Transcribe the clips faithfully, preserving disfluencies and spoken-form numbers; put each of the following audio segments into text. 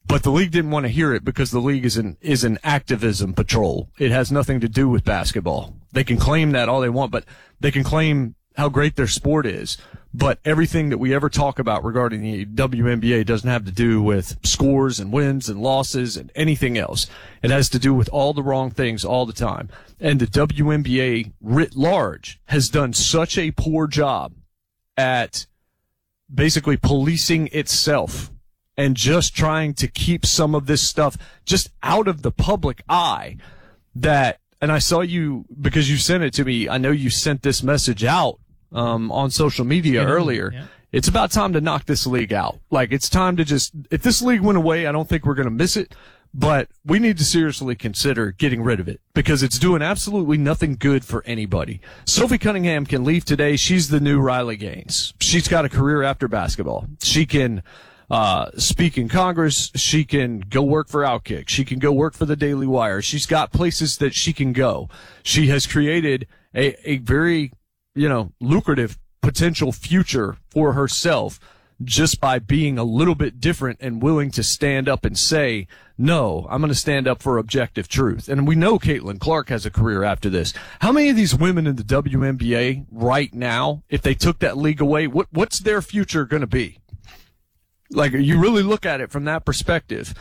But the league didn't want to hear it because the league is an is an activism patrol. It has nothing to do with basketball. They can claim that all they want, but they can claim how great their sport is. But everything that we ever talk about regarding the W N B A doesn't have to do with scores and wins and losses and anything else. It has to do with all the wrong things all the time. And the W N B A writ large has done such a poor job at basically policing itself and just trying to keep some of this stuff just out of the public eye that, and I saw you, because you sent it to me, I know you sent this message out um, on social media yeah, earlier. Yeah. It's about time to knock this league out. Like, it's time to just, if this league went away, I don't think we're going to miss it, but we need to seriously consider getting rid of it because it's doing absolutely nothing good for anybody. Sophie Cunningham can leave today. She's the new Riley Gaines. She's got a career after basketball. She can uh speak in Congress. She can go work for Outkick. She can go work for the Daily Wire. She's got places that she can go. She has created a, a very, you know, lucrative potential future for herself just by being a little bit different and willing to stand up and say, no, I'm going to stand up for objective truth. And we know Caitlin Clark has a career after this. How many of these women in the W N B A right now, if they took that league away, what what's their future going to be? Like, you really look at it from that perspective.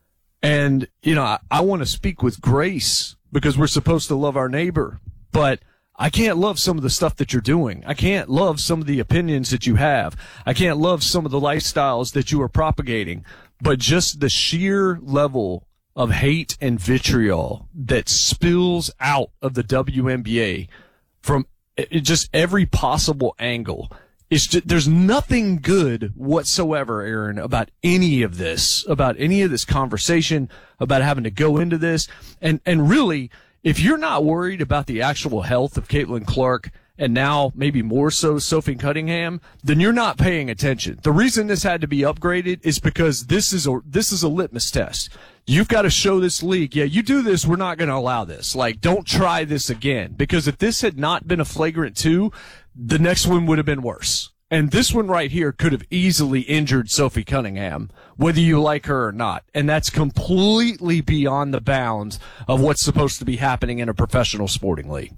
And, you know, I, I want to speak with grace because we're supposed to love our neighbor, but I can't love some of the stuff that you're doing. I can't love some of the opinions that you have. I can't love some of the lifestyles that you are propagating. But just the sheer level of hate and vitriol that spills out of the W N B A from it, just every possible angle. It's just, there's nothing good whatsoever, Aaron, about any of this, about any of this conversation, about having to go into this. And, and really, if you're not worried about the actual health of Caitlin Clark and now maybe more so Sophie Cunningham, then you're not paying attention. The reason this had to be upgraded is because this is a, this is a litmus test. You've got to show this league, yeah, you do this, we're not going to allow this. Like, don't try this again. Because if this had not been a flagrant two, the next one would have been worse. And this one right here could have easily injured Sophie Cunningham, whether you like her or not. And that's completely beyond the bounds of what's supposed to be happening in a professional sporting league.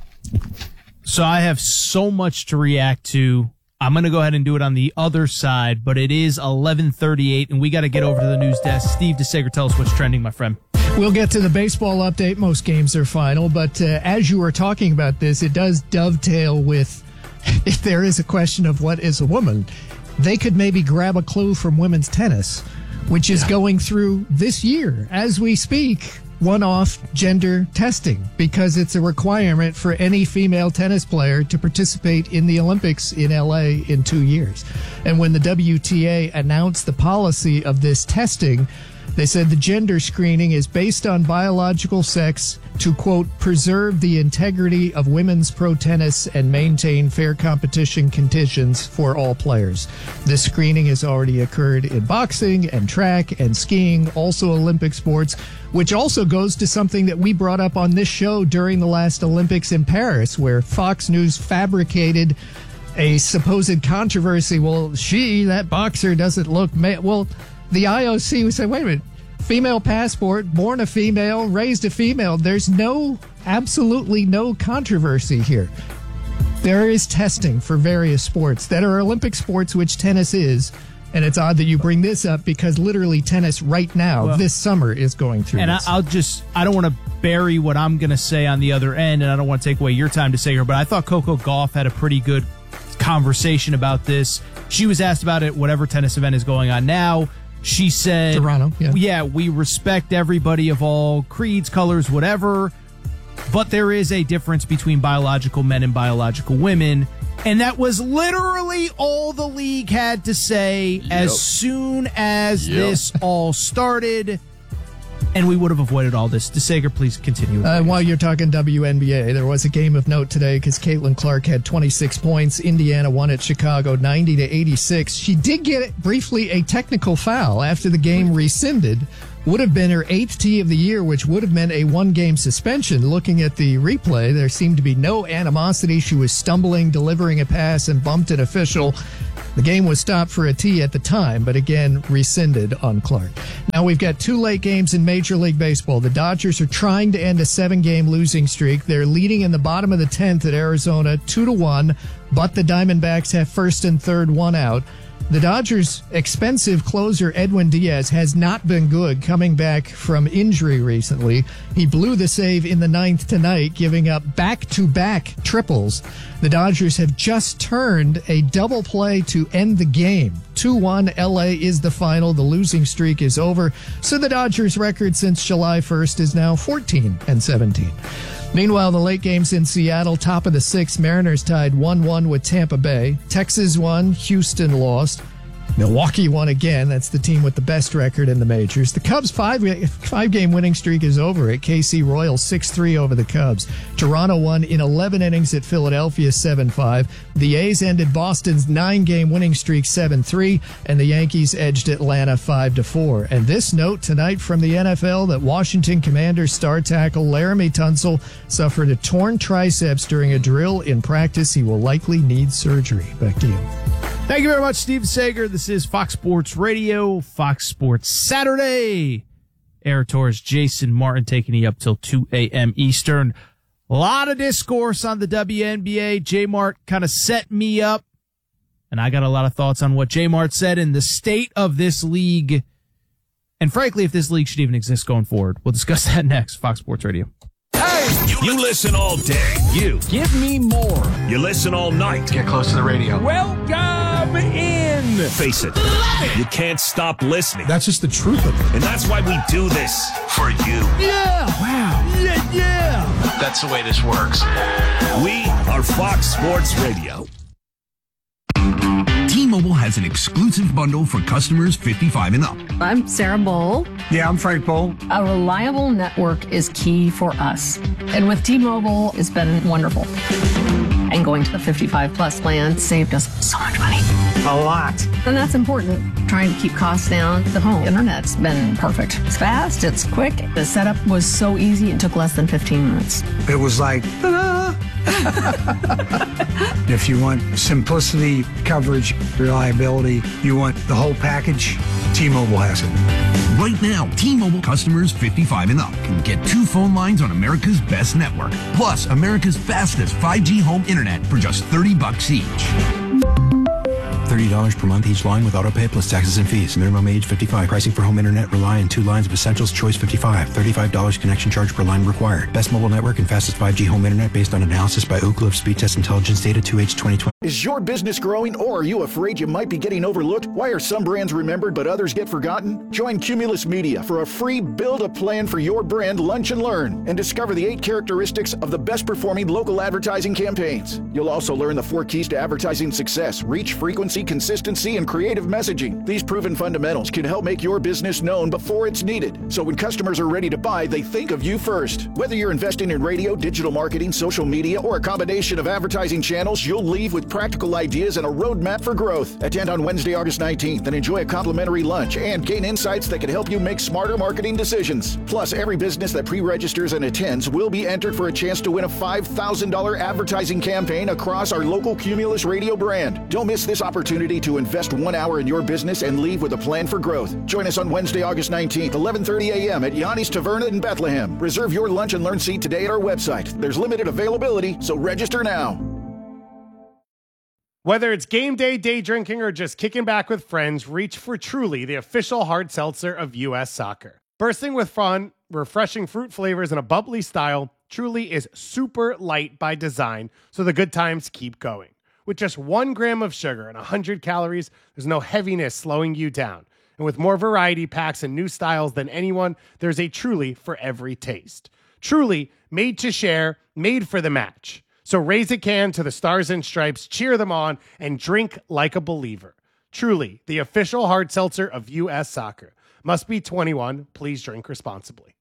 So I have so much to react to. I'm going to go ahead and do it on the other side, but it is eleven thirty-eight, and we got to get over to the news desk. Steve DeSager, tell us what's trending, my friend. We'll get to the baseball update. Most games are final, but uh, as you were talking about this, it does dovetail with, if there is a question of what is a woman, they could maybe grab a clue from women's tennis, which is yeah. going through this year, as we speak, one-off gender testing, because it's a requirement for any female tennis player to participate in the Olympics in L A in two years. And when the W T A announced the policy of this testing, they said the gender screening is based on biological sex to, quote, preserve the integrity of women's pro tennis and maintain fair competition conditions for all players. This screening has already occurred in boxing and track and skiing, also Olympic sports, which also goes to something that we brought up on this show during the last Olympics in Paris, where Fox News fabricated a supposed controversy. Well, she, that boxer, doesn't look ma- well. The I O C would say, wait a minute, female passport, born a female, raised a female. There's no, absolutely no controversy here. There is testing for various sports that are Olympic sports, which tennis is. And it's odd that you bring this up because literally tennis right now, well, this summer, is going through and this. I'll just, I don't want to bury what I'm going to say on the other end, and I don't want to take away your time to say here, but I thought Coco Gauff had a pretty good conversation about this. She was asked about it, whatever tennis event is going on now. She said, Toronto, yeah. yeah, we respect everybody of all creeds, colors, whatever, but there is a difference between biological men and biological women. And that was literally all the league had to say yep. as soon as yep. this all started. And we would have avoided all this. DeSager, please continue. Uh, while you're talking W N B A, there was a game of note today because Caitlin Clark had twenty-six points. Indiana won at Chicago ninety to eighty-six. She did get briefly a technical foul after the game rescinded would have been her eighth tee of the year, which would have meant a one-game suspension. Looking at the replay, there seemed to be no animosity. She was stumbling, delivering a pass, and bumped an official. The game was stopped for a tee at the time, but again, rescinded on Clark. Now we've got two late games in Major League Baseball. The Dodgers are trying to end a seven-game losing streak. They're leading in the bottom of the tenth at Arizona, two to one, but the Diamondbacks have first and third, one out. The Dodgers' expensive closer, Edwin Diaz, has not been good coming back from injury recently. He blew the save in the ninth tonight, giving up back-to-back triples. The Dodgers have just turned a double play to end the game. two one, L A is the final. The losing streak is over. So the Dodgers' record since July first is now fourteen and seventeen. Meanwhile, the late games in Seattle, top of the sixth, Mariners tied one one with Tampa Bay. Texas won, Houston lost. Milwaukee won again. That's the team with the best record in the majors. The Cubs' five, five-game winning streak is over at K C Royals, six three over the Cubs. Toronto won in eleven innings at Philadelphia, seven five. The A's ended Boston's nine-game winning streak, seven three, and the Yankees edged Atlanta five to four. And this note tonight from the N F L that Washington Commanders star tackle Laramie Tunsil suffered a torn triceps during a drill in practice. He will likely need surgery. Back to you. Thank you very much, Steve Sager. This is Fox Sports Radio, Fox Sports Saturday. Eric Torres, Jason Martin taking you up till two a.m. Eastern. A lot of discourse on the W N B A. J-Mart kind of set me up, and I got a lot of thoughts on what J-Mart said in the state of this league, and frankly, if this league should even exist going forward. We'll discuss that next. Fox Sports Radio. Hey, you listen all day. You. Give me more. You listen all night. Get close to the radio. Welcome in. Face it. it. You can't stop listening. That's just the truth of it. And that's why we do this. For you. Yeah. Wow. Yeah, yeah. That's the way this works. We are Fox Sports Radio. T-Mobile has an exclusive bundle for customers fifty-five and up. I'm Sarah Bowl. Yeah, I'm Frank Bowl. A reliable network is key for us. And with T-Mobile, it's been wonderful. And going to the fifty-five plus plan saved us so much money. A lot. And that's important. Trying to keep costs down. The home internet's been perfect. It's fast, it's quick. The setup was so easy, it took less than fifteen minutes. It was like, ta-da! If you want simplicity, coverage, reliability, you want the whole package, T-Mobile has it. Right now, T-Mobile customers fifty-five and up can get two phone lines on America's best network, plus America's fastest five G home internet for just thirty bucks each. thirty dollars per month each line with autopay plus taxes and fees. Minimum age fifty-five. Pricing for home internet rely on two lines of Essentials Choice fifty-five. thirty-five dollars connection charge per line required. Best mobile network and fastest five G home internet based on analysis by Ookla of Speed Test Intelligence data two H twenty twenty. Is your business growing, or are you afraid you might be getting overlooked? Why are some brands remembered but others get forgotten? Join Cumulus Media for a free Build a Plan for Your Brand Lunch and Learn and discover the eight characteristics of the best performing local advertising campaigns. You'll also learn the four keys to advertising success: reach, frequency, consistency, and creative messaging. These proven fundamentals can help make your business known before it's needed, so when customers are ready to buy, they think of you first. Whether you're investing in radio, digital marketing, social media, or a combination of advertising channels, you'll leave with practical ideas and a roadmap for growth. Attend on Wednesday, August nineteenth and enjoy a complimentary lunch and gain insights that can help you make smarter marketing decisions. Plus, every business that pre-registers and attends will be entered for a chance to win a five thousand dollars advertising campaign across our local Cumulus Radio brand. Don't miss this opportunity to invest one hour in your business and leave with a plan for growth. Join us on Wednesday, August nineteenth, eleven thirty a.m. at Yanni's Taverna in Bethlehem. Reserve your lunch and learn seat today at our website. There's limited availability, so register now. Whether it's game day, day drinking, or just kicking back with friends, reach for Truly, the official hard seltzer of U S Soccer. Bursting with fun, refreshing fruit flavors, and a bubbly style, Truly is super light by design, so the good times keep going. With just one gram of sugar and one hundred calories, there's no heaviness slowing you down. And with more variety packs and new styles than anyone, there's a Truly for every taste. Truly, made to share, made for the match. So raise a can to the Stars and Stripes, cheer them on, and drink like a believer. Truly, the official hard seltzer of U S Soccer. Must be twenty-one. Please drink responsibly.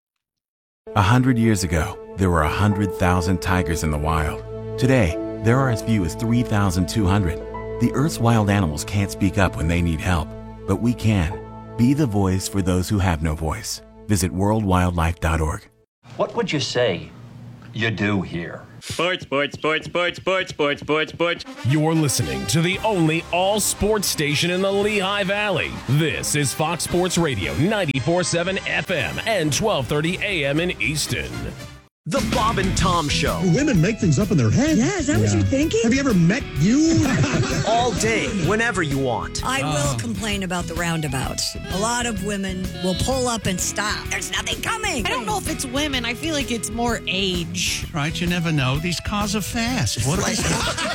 A hundred years ago, there were a hundred thousand tigers in the wild. Today, there are as few as three thousand two hundred. The Earth's wild animals can't speak up when they need help, but we can. Be the voice for those who have no voice. Visit world wildlife dot org. What would you say you do here? Sports, sports, sports, sports, sports, sports, sports, sports. You're listening to the only all-sports station in the Lehigh Valley. This is Fox Sports Radio, ninety-four point seven F M and twelve thirty A M in Easton. The Bob and Tom Show. Women make things up in their head. Yeah, is that yeah. what you're thinking? Have you ever met you? All day, whenever you want. I will uh. complain about the roundabouts. A lot of women will pull up and stop. There's nothing coming. I don't know if it's women. I feel like it's more age. Right, you never know. These cars are fast. What they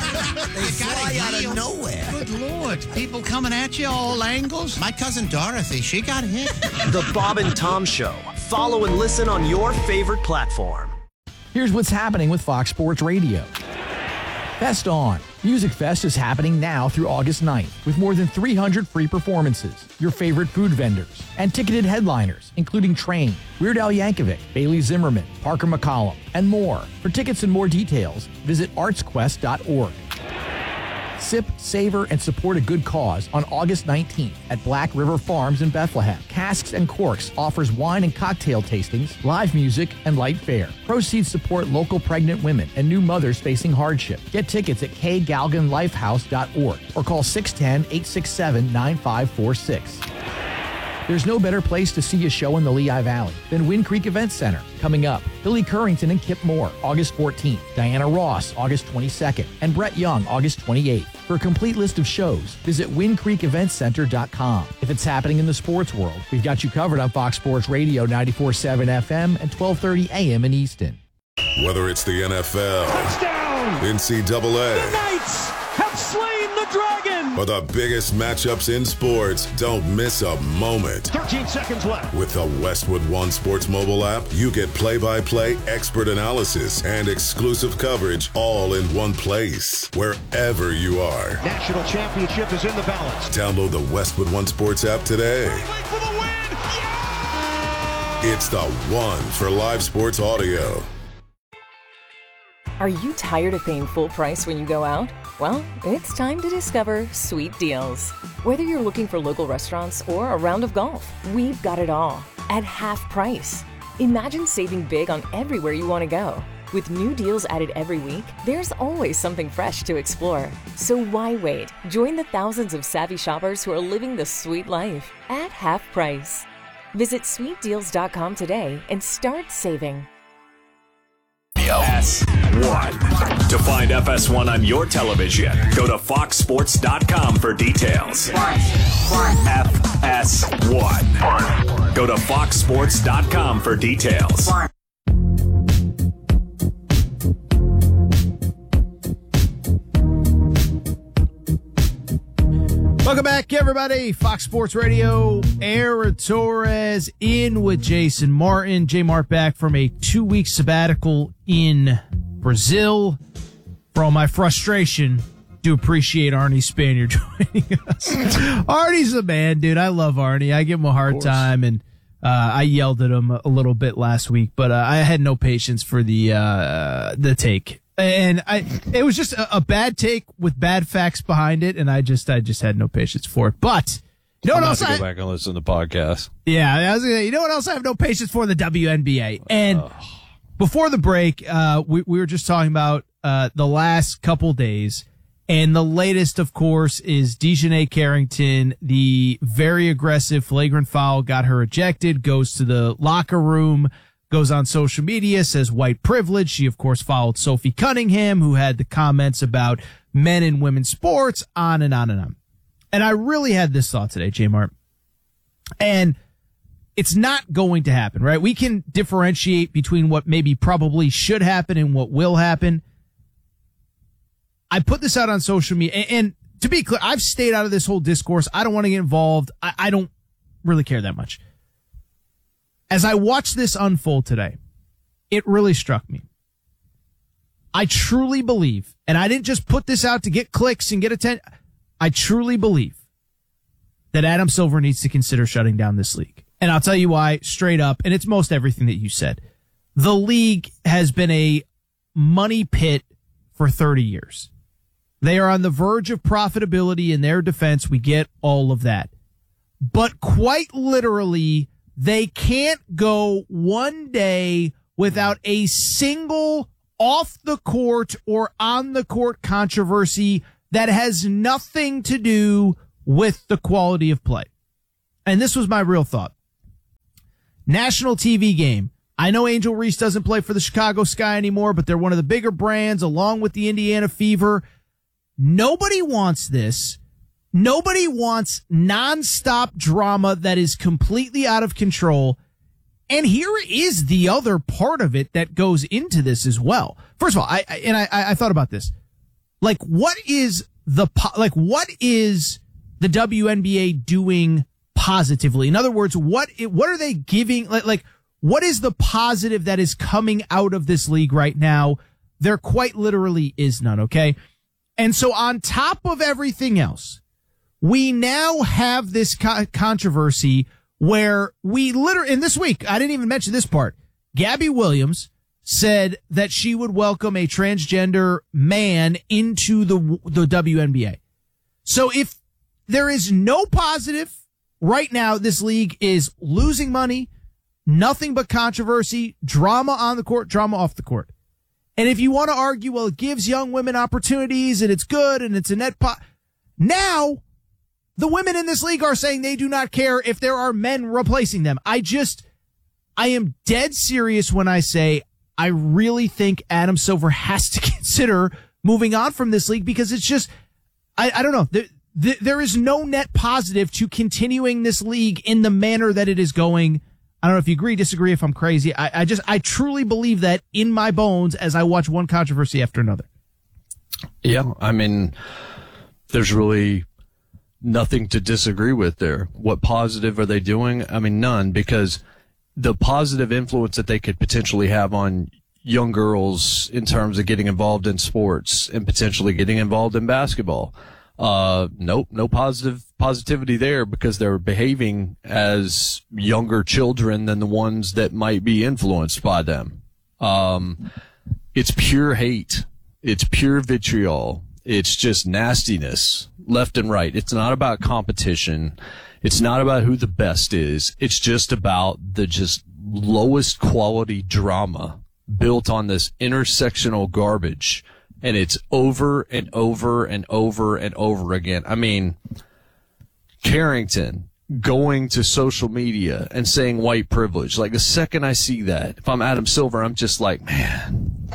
fly out of nowhere. Good Lord. People coming at you all angles. My cousin Dorothy, she got hit. The Bob and Tom Show. Follow and listen on your favorite platform. Here's what's happening with Fox Sports Radio. Fest On. Music Fest is happening now through August ninth with more than three hundred free performances, your favorite food vendors, and ticketed headliners, including Train, Weird Al Yankovic, Bailey Zimmerman, Parker McCollum, and more. For tickets and more details, visit arts quest dot org. Sip, savor, and support a good cause on August nineteenth at Black River Farms in Bethlehem. Casks and Corks offers wine and cocktail tastings, live music, and light fare. Proceeds support local pregnant women and new mothers facing hardship. Get tickets at k galgan lifehouse dot org or call six one zero, eight six seven, nine five four six. There's no better place to see a show in the Lehigh Valley than Wind Creek Event Center. Coming up, Billy Currington and Kip Moore, August fourteenth, Diana Ross, August twenty-second, and Brett Young, August twenty-eighth. For a complete list of shows, visit wind creek event center dot com. If it's happening in the sports world, we've got you covered on Fox Sports Radio, ninety-four point seven F M and twelve thirty A M in Easton. Whether it's the N F L, touchdown, N C double A, the Knights have slain the dragon, or the biggest matchups in sports, don't miss a moment. thirteen seconds left. With the Westwood One Sports mobile app, you get play-by-play expert analysis and exclusive coverage all in one place, wherever you are. National championship is in the balance. Download the Westwood One Sports app today. For the win. Yeah! It's the one for live sports audio. Are you tired of paying full price when you go out? Well, it's time to discover Sweet Deals. Whether you're looking for local restaurants or a round of golf, we've got it all at half price. Imagine saving big on everywhere you want to go. With new deals added every week, there's always something fresh to explore. So why wait? Join the thousands of savvy shoppers who are living the sweet life at half price. Visit sweet deals dot com today and start saving. F S one. To find F S one on your television, go to fox sports dot com for details. F S one. Go to fox sports dot com for details. Welcome back, everybody. Fox Sports Radio, Era Torres in with Jason Martin. J Mart back from a two-week sabbatical in Brazil. For all my frustration, do appreciate Arnie Spanier joining us. Arnie's the man, dude. I love Arnie. I give him a hard time, and uh, I yelled at him a little bit last week, but uh, I had no patience for the uh, the take. And I, it was just a, a bad take with bad facts behind it, and I just, I just had no patience for it. But you know what I'm else? Have to I go back and listen to the podcast. Yeah, I was gonna, you know what else? I have no patience for the W N B A. And uh, before the break, uh, we we were just talking about uh the last couple days, and the latest, of course, is Dejanay Carrington, the very aggressive flagrant foul, got her ejected, goes to the locker room. Goes on social media, says white privilege. She, of course, followed Sophie Cunningham, who had the comments about men and women's sports, on and on and on. And I really had this thought today, J Mart. And it's not going to happen, right? We can differentiate between what maybe probably should happen and what will happen. I put this out on social media, and, and to be clear, I've stayed out of this whole discourse. I don't want to get involved. I, I don't really care that much. As I watched this unfold today, it really struck me. I truly believe, and I didn't just put this out to get clicks and get attention. I truly believe that Adam Silver needs to consider shutting down this league. And I'll tell you why straight up, and it's most everything that you said. The league has been a money pit for thirty years. They are on the verge of profitability in their defense. We get all of that. but quite literally, they can't go one day without a single off the court or on the court controversy that has nothing to do with the quality of play. And this was my real thought. National T V game. I know Angel Reese doesn't play for the Chicago Sky anymore, but they're one of the bigger brands along with the Indiana Fever. Nobody wants this. Nobody wants nonstop drama that is completely out of control. And here is the other part of it that goes into this as well. First of all, I, I and I, I thought about this. Like, what is the, like, what is the W N B A doing positively? In other words, what, what are they giving? Like, like, what is the positive that is coming out of this league right now? There quite literally is none, okay? And so on top of everything else, we now have this co- controversy where we literally, in this week, I didn't even mention this part, Gabby Williams said that she would welcome a transgender man into the the W N B A. So if there is no positive right now, this league is losing money, nothing but controversy, drama on the court, drama off the court. And if you want to argue, well, it gives young women opportunities and it's good and it's a net pot. Now, the women in this league are saying they do not care if there are men replacing them. I just, I am dead serious when I say I really think Adam Silver has to consider moving on from this league because it's just, I, I don't know. There, there, there is no net positive to continuing this league in the manner that it is going. I don't know if you agree, disagree, if I'm crazy. I, I just, I truly believe that in my bones as I watch one controversy after another. Yeah, I mean, there's really nothing to disagree with there. What positive are they doing? I mean, none, because the positive influence that they could potentially have on young girls in terms of getting involved in sports and potentially getting involved in basketball. Uh, nope, no positive positivity there because they're behaving as younger children than the ones that might be influenced by them. Um, it's pure hate. It's pure vitriol. It's just nastiness left and right. It's not about competition. It's not about who the best is. It's just about the just lowest quality drama built on this intersectional garbage. And it's over and over and over and over again. I mean, Carrington going to social media and saying white privilege. Like the second I see that, if I'm Adam Silver, I'm just like, man,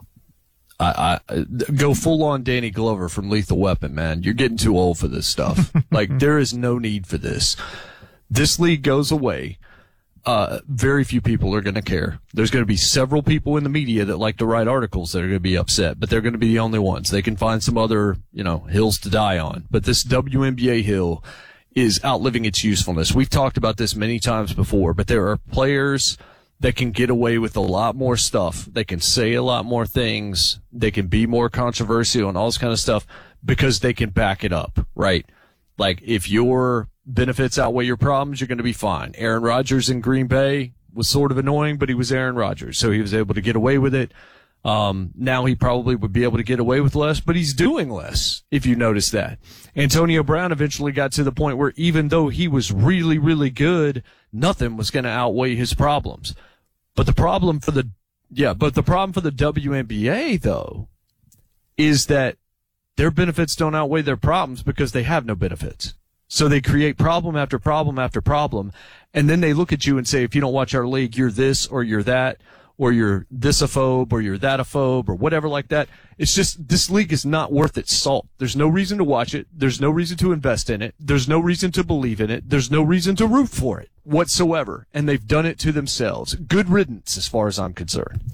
I, I go full on Danny Glover from Lethal Weapon, man. You're getting too old for this stuff. Like there is no need for this. This league goes away. Uh, very few people are going to care. There's going to be several people in the media that like to write articles that are going to be upset, but they're going to be the only ones. They can find some other, you know, hills to die on. But this W N B A hill is outliving its usefulness. We've talked about this many times before, but there are players that can get away with a lot more stuff. They can say a lot more things. They can be more controversial and all this kind of stuff because they can back it up, right? Like if your benefits outweigh your problems, you're going to be fine. Aaron Rodgers in Green Bay was sort of annoying, but he was Aaron Rodgers, so he was able to get away with it. Um, now he probably would be able to get away with less, but he's doing less, if you notice that. Antonio Brown eventually got to the point where even though he was really, really good, nothing was going to outweigh his problems. But the problem for the, yeah, but the problem for the W N B A, though, is that their benefits don't outweigh their problems because they have no benefits. So they create problem after problem after problem, and then they look at you and say, if you don't watch our league, you're this or you're that, or you're this-ophobe or you're that-ophobe or whatever like that. It's just, this league is not worth its salt. There's no reason to watch it. There's no reason to invest in it. There's no reason to believe in it. There's no reason to root for it whatsoever. And they've done it to themselves. Good riddance as far as I'm concerned.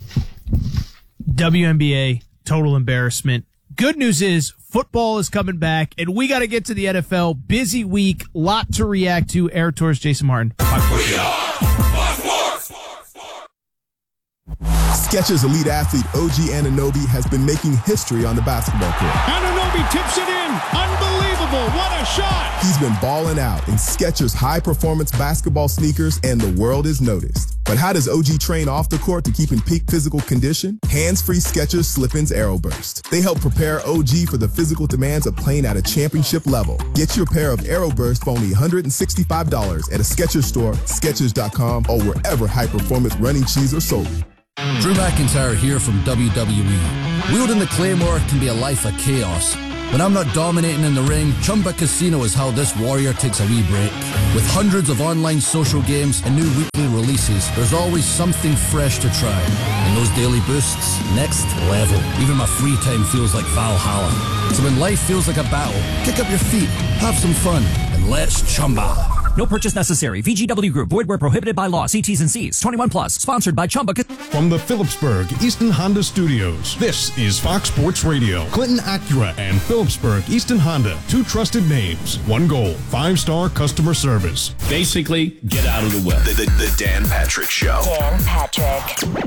W N B A, total embarrassment. Good news is football is coming back, and we got to get to the N F L. Busy week, lot to react to. Eric Torres, Jason Martin. Skechers elite athlete O G Anunoby has been making history on the basketball court. Anunoby Kobe tips it in. Unbelievable. What a shot. He's been balling out in Skechers high-performance basketball sneakers, and the world is noticed. But how does O G train off the court to keep in peak physical condition? Hands-free Skechers Slip-ins Aeroburst. They help prepare O G for the physical demands of playing at a championship level. Get your pair of Aeroburst for only one hundred sixty-five dollars at a Skechers store, Skechers dot com, or wherever high-performance running shoes are sold. Drew McIntyre here from W W E. Wielding the Claymore can be a life of chaos. When I'm not dominating in the ring, Chumba Casino is how this warrior takes a wee break. With hundreds of online social games and new weekly releases, there's always something fresh to try. And those daily boosts, next level. Even my free time feels like Valhalla. So when life feels like a battle, kick up your feet, have some fun, and let's Chumba. No purchase necessary. V G W Group. Void where prohibited by law. See T's and C's. twenty-one plus. Sponsored by Chumba. From the Phillipsburg Easton Honda Studios, this is Fox Sports Radio. Clinton Acura and Phillipsburg Easton Honda. Two trusted names. One goal. Five-star customer service. Basically, get out of the way. The, the, the Dan Patrick Show. Dan Patrick.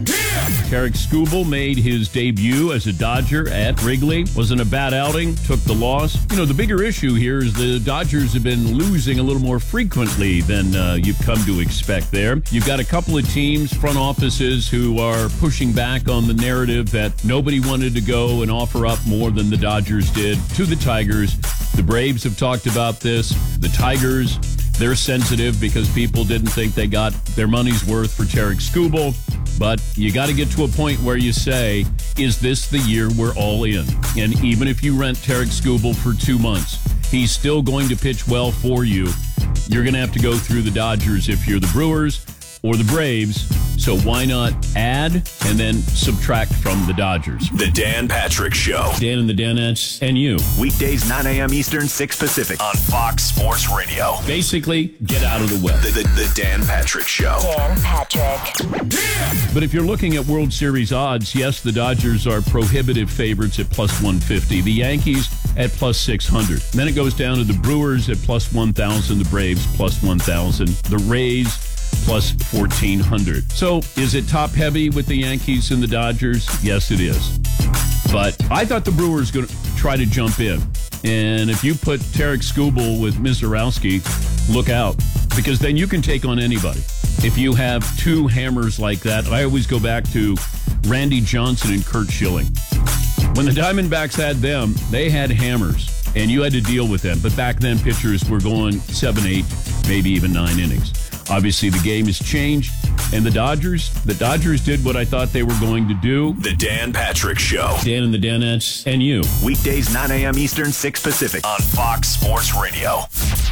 Tarik Skubal made his debut as a Dodger at Wrigley. Wasn't a bad outing. Took the loss. You know, the bigger issue here is the Dodgers have been losing a little more frequently than uh, you've come to expect there. You've got a couple of teams, front offices, who are pushing back on the narrative that nobody wanted to go and offer up more than the Dodgers did to the Tigers. The Braves have talked about this. The Tigers, they're sensitive because people didn't think they got their money's worth for Tarik Skubal. But you got to get to a point where you say, is this the year we're all in? And even if you rent Tarik Skubal for two months, he's still going to pitch well for you. You're going to have to go through the Dodgers if you're the Brewers or the Braves. So why not add and then subtract from the Dodgers? The Dan Patrick Show. Dan and the Danettes and you. Weekdays, nine a.m. Eastern, six Pacific on Fox Sports Radio. Basically, get out of the way. The, the, the Dan Patrick Show. Dan Patrick. But if you're looking at World Series odds, yes, the Dodgers are prohibitive favorites at plus one fifty. The Yankees at plus six hundred. Then it goes down to the Brewers at plus one thousand. The Braves plus one thousand. The Rays plus fourteen hundred. So is it top heavy with the Yankees and the Dodgers? Yes, it is. But I thought the Brewers going to try to jump in. And if you put Tarik Skubal with Mizorowski, look out. Because then you can take on anybody. If you have two hammers like that, I always go back to Randy Johnson and Curt Schilling. When the Diamondbacks had them, they had hammers. And you had to deal with them. But back then, pitchers were going seven, eight, maybe even nine innings. Obviously, the game has changed, and the Dodgers, the Dodgers did what I thought they were going to do. The Dan Patrick Show. Dan and the Danettes and you. Weekdays, nine a.m. Eastern, six Pacific on Fox Sports Radio.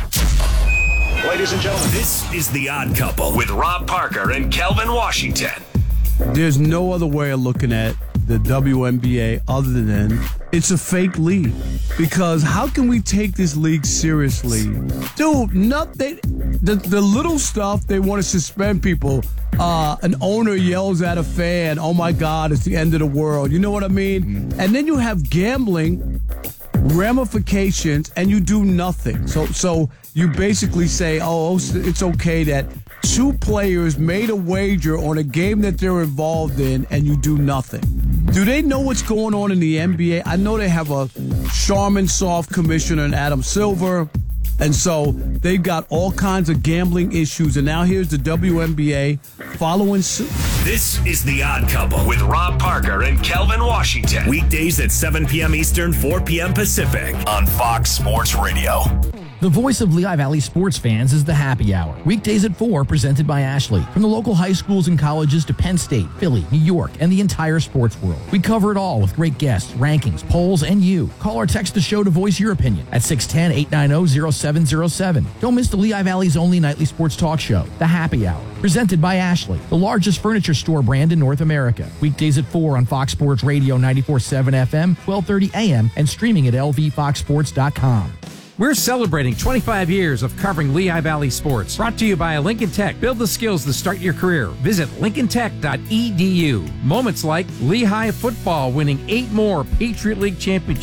Ladies and gentlemen, this is The Odd Couple with Rob Parker and Kelvin Washington. There's no other way of looking at the W N B A other than it's a fake league. Because how can we take this league seriously? Dude, nothing. The, the little stuff, they want to suspend people. Uh, an owner yells at a fan, oh my God, it's the end of the world. You know what I mean? Mm-hmm. And then you have gambling ramifications and you do nothing. So, so you basically say, oh, it's okay that two players made a wager on a game that they're involved in and you do nothing. Do they know what's going on in the N B A? I know they have a Charmin soft commissioner in Adam Silver, and so they've got all kinds of gambling issues, and now here's the W N B A following suit. This is The Odd Couple with Rob Parker and Kelvin Washington. Weekdays at seven p.m. Eastern, four p.m. Pacific on Fox Sports Radio. The voice of Lehigh Valley sports fans is the Happy Hour. Weekdays at four, presented by Ashley. From the local high schools and colleges to Penn State, Philly, New York, and the entire sports world. We cover it all with great guests, rankings, polls, and you. Call or text the show to voice your opinion at six one zero, eight nine zero, zero seven zero seven. Don't miss the Lehigh Valley's only nightly sports talk show, The Happy Hour. Presented by Ashley, the largest furniture store brand in North America. Weekdays at four on Fox Sports Radio ninety-four point seven F M, twelve thirty A M, and streaming at L V fox sports dot com. We're celebrating twenty-five years of covering Lehigh Valley sports. Brought to you by Lincoln Tech. Build the skills to start your career. Visit lincoln tech dot e d u. Moments like Lehigh football winning eight more Patriot League championships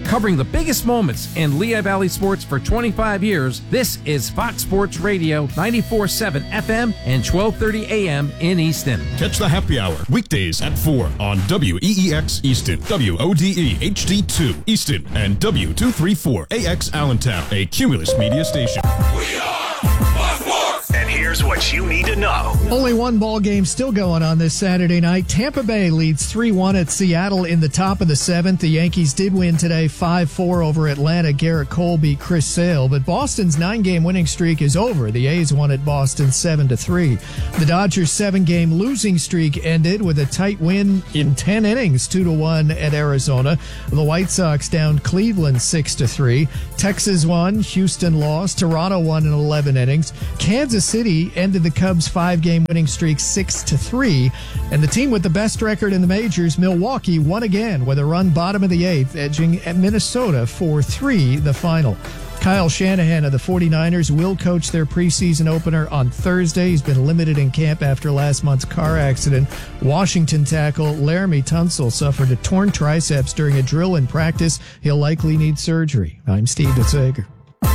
Covering the biggest moments in Lehigh Valley sports for twenty-five years, this is Fox Sports Radio, ninety-four point seven F M and twelve thirty A M in Easton. Catch the happy hour weekdays at four on W E E X Easton, W O D E H D two Easton, and W two thirty-four A X Allentown, a Cumulus media station. We are Fox Sports. And here's what you need to know. Only one ball game still going on this Saturday night. Tampa Bay leads three one at Seattle in the top of the seventh. The Yankees did win today five four over Atlanta. Garrett Cole beat Chris Sale. But Boston's nine-game winning streak is over. The A's won at Boston seven to three. The Dodgers' seven-game losing streak ended with a tight win in ten innings, two to one at Arizona. The White Sox downed Cleveland six to three. Texas won. Houston lost. Toronto won in eleven innings. Kansas City ended the Cubs' five-game winning streak six to three. And the team with the best record in the majors, Milwaukee, won again with a run bottom of the eighth, edging at Minnesota four three the final. Kyle Shanahan of the 49ers will coach their preseason opener on Thursday. He's been limited in camp after last month's car accident. Washington tackle Laramie Tunsil suffered a torn triceps during a drill in practice. He'll likely need surgery. I'm Steve DeSager.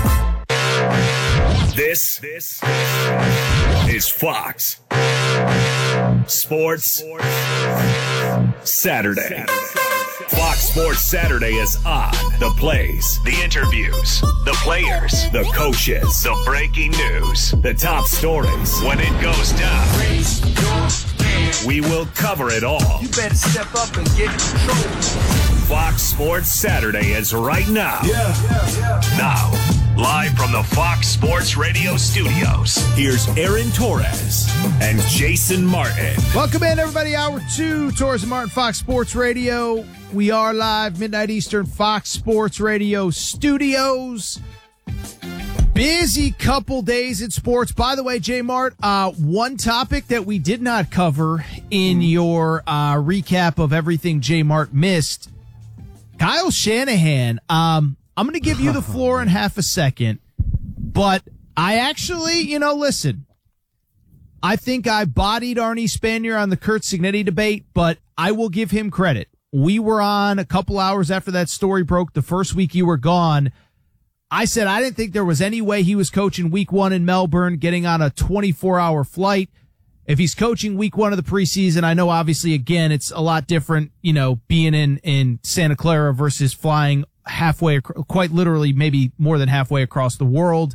This, this is Fox Sports Saturday. Fox Sports Saturday is on. The plays, the interviews, the players, the coaches, the breaking news, the top stories. When it goes down, we will cover it all. You better step up and get control. Fox Sports Saturday is right now. Yeah, yeah, yeah. Now, live from the Fox Sports Radio studios, here's Aaron Torres and Jason Martin. Welcome in, everybody. Hour two, Torres and Martin, Fox Sports Radio. We are live, midnight Eastern, Fox Sports Radio studios. Busy couple days in sports. By the way, J Mart, uh, one topic that we did not cover in your uh, recap of everything J Mart missed, Kyle Shanahan. Um, I'm going to give you the floor in half a second, but I actually, you know, listen, I think I bodied Arnie Spanier on the Kurt Cignetti debate, but I will give him credit. We were on a couple hours after that story broke the first week you were gone. I said I didn't think there was any way he was coaching week one in Melbourne, getting on a twenty-four hour flight. If he's coaching week one of the preseason, I know obviously, again, it's a lot different, you know, being in, in Santa Clara versus flying halfway, quite literally, maybe more than halfway across the world.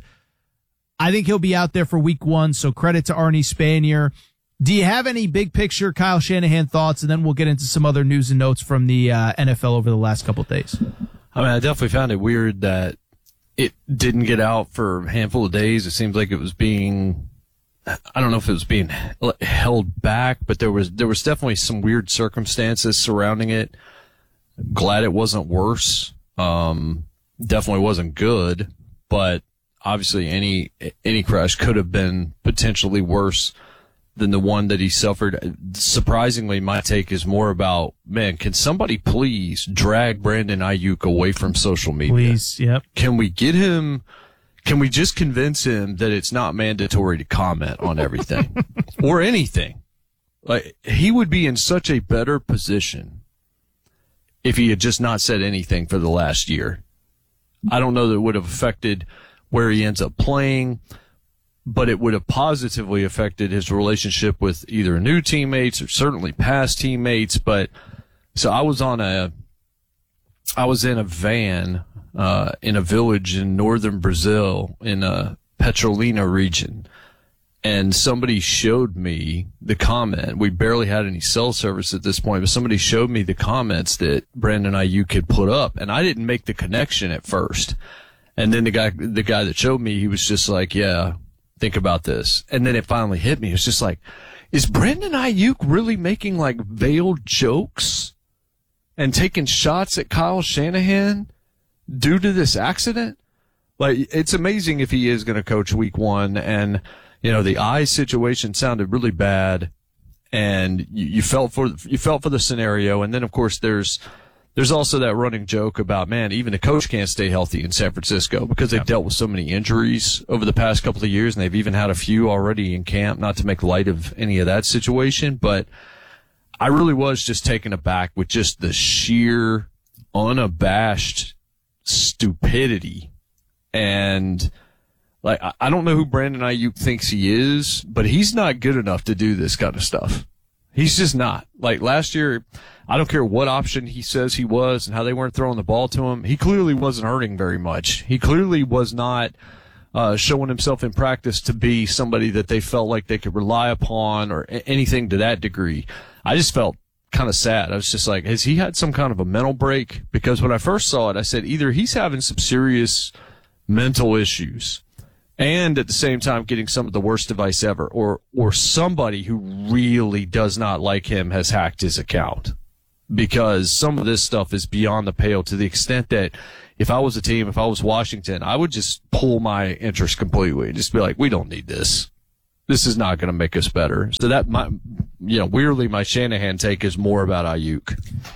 I think he'll be out there for week one, so credit to Arnie Spanier. Do you have any big picture Kyle Shanahan thoughts? And then we'll get into some other news and notes from the uh, N F L over the last couple of days. I mean, I definitely found it weird that it didn't get out for a handful of days. It seems like it was being, I don't know if it was being held back, but there was, there was definitely some weird circumstances surrounding it. Glad it wasn't worse. Um, definitely wasn't good, but obviously any, any crash could have been potentially worse than the one that he suffered. Surprisingly, my take is more about, man, can somebody please drag Brandon Ayuk away from social media? Please, yep. Can we get him, can we just convince him that it's not mandatory to comment on everything or anything? Like, he would be in such a better position if he had just not said anything for the last year. I don't know that it would have affected where he ends up playing, but it would have positively affected his relationship with either new teammates or certainly past teammates. But so I was on a, I was in a van, uh, in a village in northern Brazil in a Petrolina region, and somebody showed me the comment. We barely had any cell service at this point, but somebody showed me the comments that Brandon Ayuk had put up, and I didn't make the connection at first. And then the guy, the guy that showed me, he was just like, yeah, think about this. And then it finally hit me. It's just like, is Brandon Ayuk really making like veiled jokes and taking shots at Kyle Shanahan due to this accident? Like, it's amazing if he is going to coach week one. And, you know, the eye situation sounded really bad, and you, you felt for, you felt for the scenario. And then of course there's, There's also that running joke about, man, even the coach can't stay healthy in San Francisco because they've dealt with so many injuries over the past couple of years, and they've even had a few already in camp, not to make light of any of that situation. But I really was just taken aback with just the sheer, unabashed stupidity. And like, I, I don't know who Brandon Ayuk thinks he is, but he's not good enough to do this kind of stuff. He's just not. Like last year, I don't care what option he says he was and how they weren't throwing the ball to him. He clearly wasn't hurting very much. He clearly was not uh, showing himself in practice to be somebody that they felt like they could rely upon or a- anything to that degree. I just felt kind of sad. I was just like, has he had some kind of a mental break? Because when I first saw it, I said either he's having some serious mental issues and at the same time getting some of the worst advice ever, or or somebody who really does not like him has hacked his account. Because some of this stuff is beyond the pale to the extent that if I was a team, if I was Washington, I would just pull my interest completely and just be like, we don't need this. This is not going to make us better. So that, my, you know, weirdly, my Shanahan take is more about Ayuk.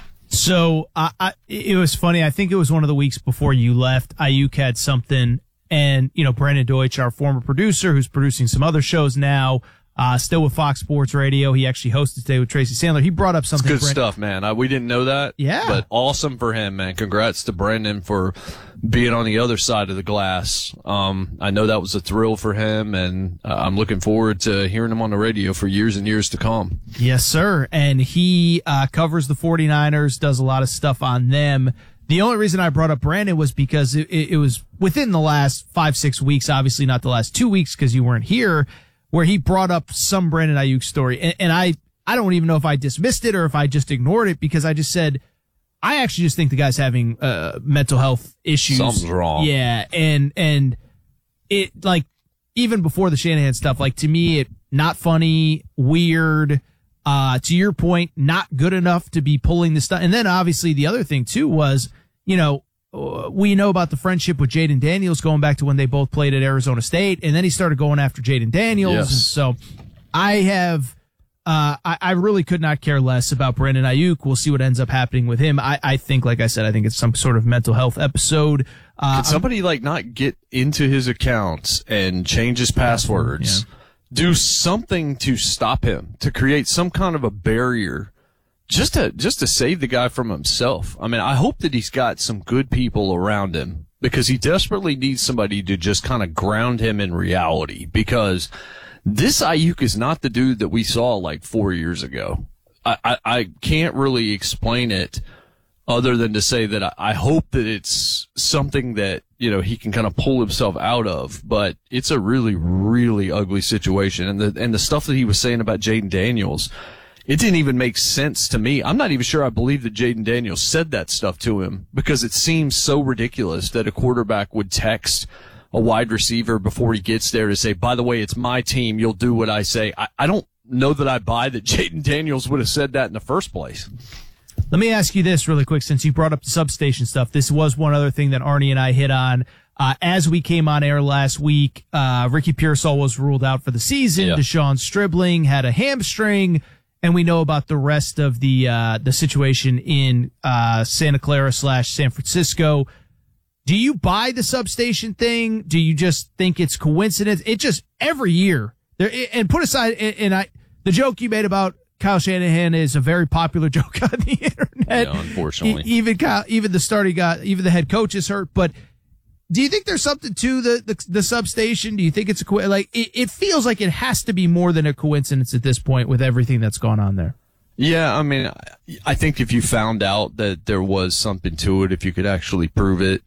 So I, I, it was funny. I think it was one of the weeks before you left. Ayuk had something. And, you know, Brandon Deutsch, our former producer, who's producing some other shows now, uh, still with Fox Sports Radio. He actually hosted today with Tracy Sandler. He brought up something. It's good Brand- stuff, man. I, we didn't know that. Yeah. But awesome for him, man. Congrats to Brandon for being on the other side of the glass. Um, I know that was a thrill for him, and uh, I'm looking forward to hearing him on the radio for years and years to come. Yes, sir. And he uh, covers the 49ers, does a lot of stuff on them. The only reason I brought up Brandon was because it, it was within the last five, six weeks, obviously not the last two weeks because you weren't here, where he brought up some Brandon Ayuk story. And, and I, I don't even know if I dismissed it or if I just ignored it because I just said, I actually just think the guy's having uh, mental health issues. Something's wrong. Yeah. And, and it, like, even before the Shanahan stuff, like, to me, it not funny, weird. Uh, to your point, not good enough to be pulling this stuff. And then obviously the other thing too was, you know, we know about the friendship with Jaden Daniels going back to when they both played at Arizona State. And then he started going after Jaden Daniels. Yes. And so I have, uh, I, I really could not care less about Brandon Ayuk. We'll see what ends up happening with him. I, I think, like I said, I think it's some sort of mental health episode. Uh, Could somebody like not get into his accounts and change his passwords? Yeah. Do something to stop him, to create some kind of a barrier, just to just to save the guy from himself. I mean, I hope that he's got some good people around him because he desperately needs somebody to just kind of ground him in reality. Because this Ayuk is not the dude that we saw like four years ago. I I, I can't really explain it other than to say that I, I hope that it's something that, you know, he can kind of pull himself out of, but it's a really, really ugly situation. And the, and the stuff that he was saying about Jaden Daniels, it didn't even make sense to me. I'm not even sure I believe that Jaden Daniels said that stuff to him because it seems so ridiculous that a quarterback would text a wide receiver before he gets there to say, by the way, it's my team. You'll do what I say. I, I don't know that I buy that Jaden Daniels would have said that in the first place. Let me ask you this really quick, since you brought up the substation stuff. This was one other thing that Arnie and I hit on. Uh, as we came on air last week, uh, Ricky Pearsall was ruled out for the season. Yeah. Deshaun Stribling had a hamstring, and we know about the rest of the, uh, the situation in, uh, Santa Clara slash San Francisco. Do you buy the substation thing? Do you just think it's coincidence? It just, every year there, and put aside, and I, the joke you made about Kyle Shanahan is a very popular joke on the internet. Yeah, unfortunately. E- even Kyle, even the starting guy, even the head coach is hurt. But do you think there's something to the, the, the substation? Do you think it's a, co- like, it, it feels like it has to be more than a coincidence at this point with everything that's gone on there. Yeah, I mean, I think if you found out that there was something to it, if you could actually prove it,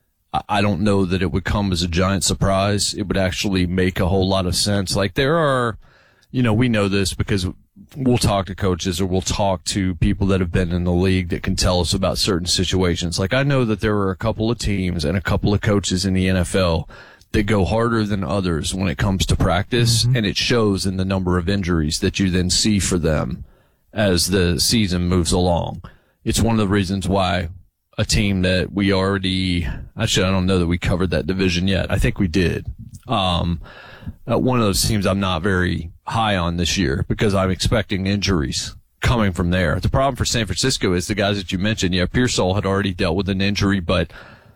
I don't know that it would come as a giant surprise. It would actually make a whole lot of sense. Like there are, you know, we know this because we'll talk to coaches or we'll talk to people that have been in the league that can tell us about certain situations. Like I know that there are a couple of teams and a couple of coaches in the N F L that go harder than others when it comes to practice, mm-hmm. and it shows in the number of injuries that you then see for them as the season moves along. It's one of the reasons why a team that we already, actually I don't know that we covered that division yet. I think we did. Um, uh, one of those teams I'm not very high on this year because I'm expecting injuries coming from there. The problem for San Francisco is the guys that you mentioned. Yeah, Pearsall had already dealt with an injury, but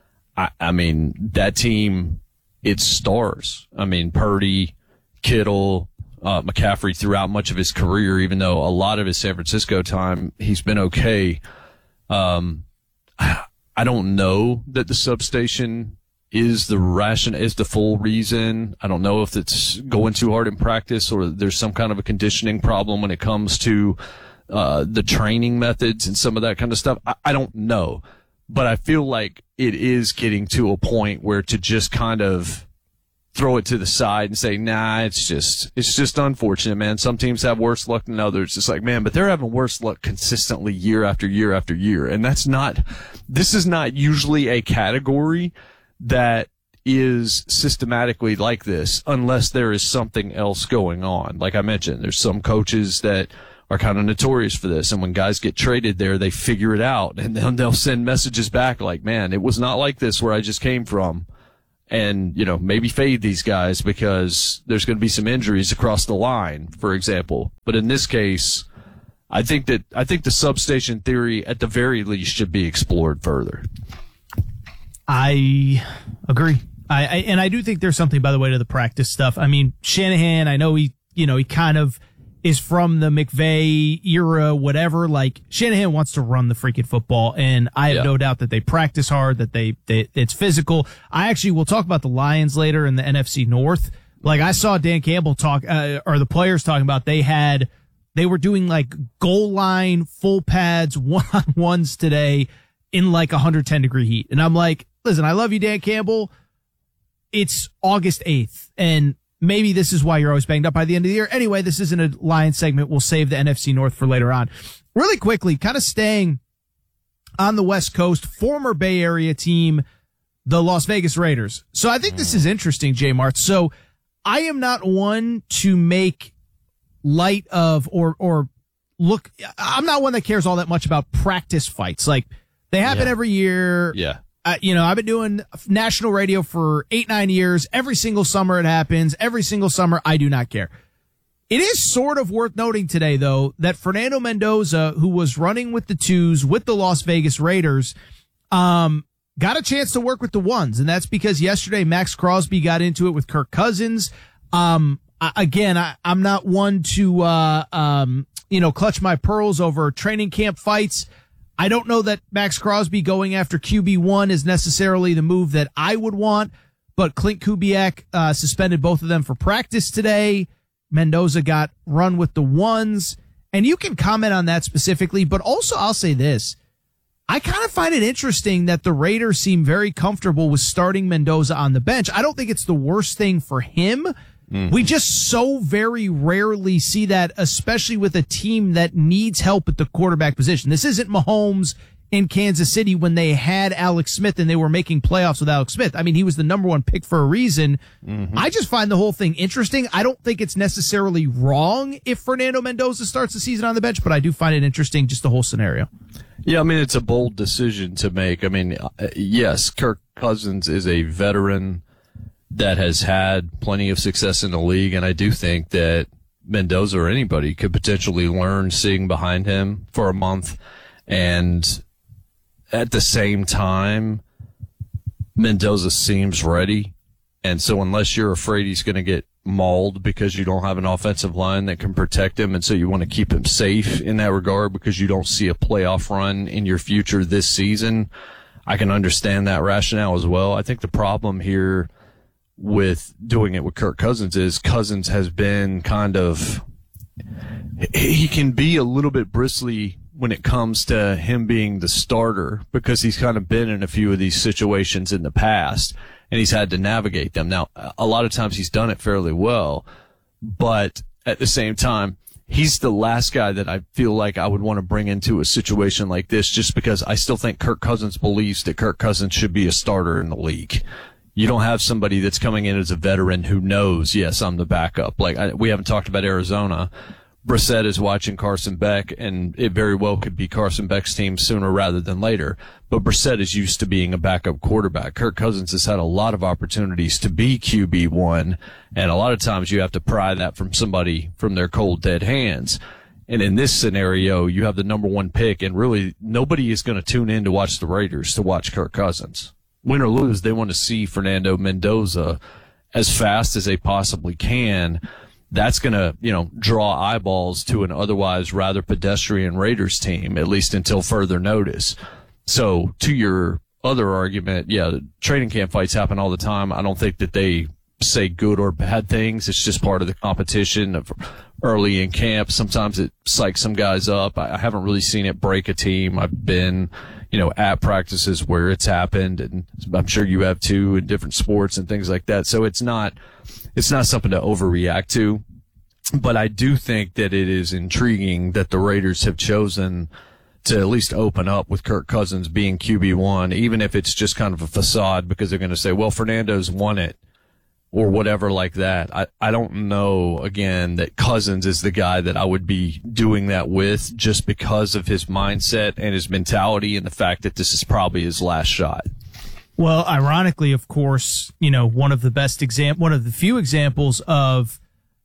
I, I mean, that team, it's stars. I mean, Purdy, Kittle, uh, McCaffrey throughout much of his career, even though a lot of his San Francisco time, he's been okay. Um, I don't know that the substation is the ration is the full reason. I don't know if it's going too hard in practice or there's some kind of a conditioning problem when it comes to uh the training methods and some of that kind of stuff. I, I don't know, but I feel like it is getting to a point where to just kind of throw it to the side and say, nah, it's just it's just unfortunate, man. Some teams have worse luck than others. It's like, man, but they're having worse luck consistently year after year after year, and that's not. This is not usually a category that is systematically like this unless there is something else going on. Like I mentioned, there's some coaches that are kind of notorious for this, and when guys get traded there, they figure it out, and then they'll send messages back like, man, it was not like this where I just came from, and, you know, maybe fade these guys because there's going to be some injuries across the line, for example. But in this case, I think that I think the substation theory at the very least should be explored further. I agree. I, I and I do think there's something, by the way, to the practice stuff. I mean, Shanahan, I know he, you know, he kind of is from the McVay era, whatever. Like, Shanahan wants to run the freaking football, and I have yeah. no doubt that they practice hard, that they, they it's physical. I actually will talk about the Lions later in the N F C North. Like, I saw Dan Campbell talk, uh, or the players talking about they had, they were doing like goal line, full pads, one-on-ones today in like one hundred ten degree heat. And I'm like, listen, I love you, Dan Campbell. It's August eighth, and maybe this is why you're always banged up by the end of the year. Anyway, this isn't a Lions segment. We'll save the N F C North for later on. Really quickly, kind of staying on the West Coast, former Bay Area team, the Las Vegas Raiders. So I think this is interesting, J Mart. So I am not one to make light of or or look. I'm not one that cares all that much about practice fights. Like, they happen Yeah. every year. Yeah. Uh, you know, I've been doing national radio for eight, nine years. Every single summer it happens. Every single summer, I do not care. It is sort of worth noting today, though, that Fernando Mendoza, who was running with the twos with the Las Vegas Raiders, um, got a chance to work with the ones. And that's because yesterday Max Crosby got into it with Kirk Cousins. Um, I, again, I, I'm not one to, uh, um, you know, clutch my pearls over training camp fights. I don't know that Max Crosby going after Q B one is necessarily the move that I would want, but Clint Kubiak uh, suspended both of them for practice today. Mendoza got run with the ones, and you can comment on that specifically, but also I'll say this. I kind of find it interesting that the Raiders seem very comfortable with starting Mendoza on the bench. I don't think it's the worst thing for him. Mm-hmm. We just so very rarely see that, especially with a team that needs help at the quarterback position. This isn't Mahomes in Kansas City when they had Alex Smith and they were making playoffs with Alex Smith. I mean, he was the number one pick for a reason. Mm-hmm. I just find the whole thing interesting. I don't think it's necessarily wrong if Fernando Mendoza starts the season on the bench, but I do find it interesting, just the whole scenario. Yeah, I mean, it's a bold decision to make. I mean, yes, Kirk Cousins is a veteran that has had plenty of success in the league, and I do think that Mendoza or anybody could potentially learn sitting behind him for a month. And at the same time, Mendoza seems ready. And so unless you're afraid he's going to get mauled because you don't have an offensive line that can protect him, and so you want to keep him safe in that regard because you don't see a playoff run in your future this season, I can understand that rationale as well. I think the problem here with doing it with Kirk Cousins is Cousins has been kind of, he can be a little bit bristly when it comes to him being the starter because he's kind of been in a few of these situations in the past and he's had to navigate them. Now, a lot of times he's done it fairly well, but at the same time, he's the last guy that I feel like I would want to bring into a situation like this just because I still think Kirk Cousins believes that Kirk Cousins should be a starter in the league. You don't have somebody that's coming in as a veteran who knows, yes, I'm the backup. Like, I, we haven't talked about Arizona. Brissett is watching Carson Beck, and it very well could be Carson Beck's team sooner rather than later. But Brissett is used to being a backup quarterback. Kirk Cousins has had a lot of opportunities to be Q B one, and a lot of times you have to pry that from somebody from their cold, dead hands. And in this scenario, you have the number one pick, and really nobody is going to tune in to watch the Raiders to watch Kirk Cousins. Win or lose, they want to see Fernando Mendoza as fast as they possibly can. That's going to, you know, draw eyeballs to an otherwise rather pedestrian Raiders team, at least until further notice. So to your other argument, yeah, the training camp fights happen all the time. I don't think that they say good or bad things. It's just part of the competition of early in camp. Sometimes it psychs some guys up. I haven't really seen it break a team. I've been, you know, at practices where it's happened, and I'm sure you have too in different sports and things like that. So it's not, it's not something to overreact to. But I do think that it is intriguing that the Raiders have chosen to at least open up with Kirk Cousins being Q B one, even if it's just kind of a facade, because they're going to say, well, Fernando's won it, or whatever like that. I, I don't know, again, that Cousins is the guy that I would be doing that with, just because of his mindset and his mentality and the fact that this is probably his last shot. Well, ironically, of course, you know, one of the best exam, one of the few examples of